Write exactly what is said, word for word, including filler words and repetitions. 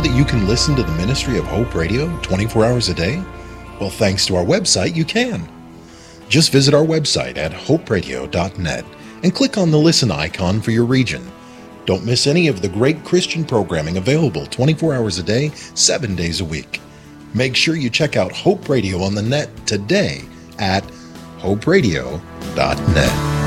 that you can listen to the ministry of Hope Radio twenty-four hours a day? Well, thanks to our website, you can. Just visit our website at hope radio dot net and click on the listen icon for your region. Don't miss any of the great Christian programming available twenty-four hours a day, seven days a week. Make sure you check out Hope Radio on the net today at hope radio dot net.